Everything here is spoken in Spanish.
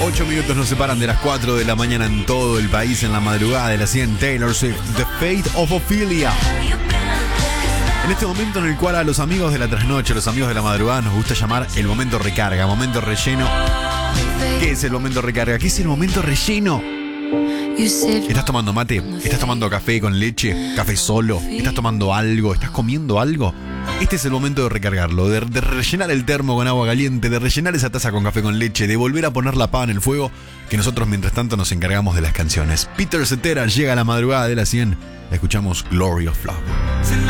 8 minutos nos separan de las 4 de la mañana en todo el país, en la madrugada de las 100. Taylor Swift, The Fate of Ophelia. En este momento en el cual a los amigos de la trasnoche, los amigos de la madrugada, nos gusta llamar el momento recarga, momento relleno. ¿Qué es el momento recarga? ¿Qué es el momento relleno? ¿Estás tomando mate? ¿Estás tomando café con leche? ¿Café solo? ¿Estás tomando algo? ¿Estás comiendo algo? Este es el momento de recargarlo, de rellenar el termo con agua caliente, de rellenar esa taza con café con leche, de volver a poner la pava en el fuego, que nosotros mientras tanto nos encargamos de las canciones. Peter Cetera llega a la madrugada de las 100. Escuchamos Glory of Love.